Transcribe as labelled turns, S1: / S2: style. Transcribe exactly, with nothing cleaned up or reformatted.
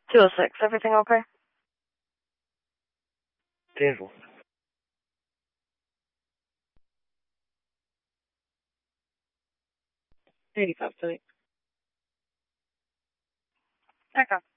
S1: two oh six, everything okay?
S2: Table.
S1: eighty-five tonight. Echo.